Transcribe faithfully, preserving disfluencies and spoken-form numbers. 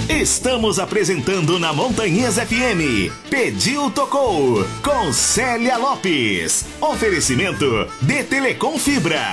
Estamos apresentando na Montanhesa F M. Pediu, tocou. Com Célia Lopes. Oferecimento de Telecom Fibra.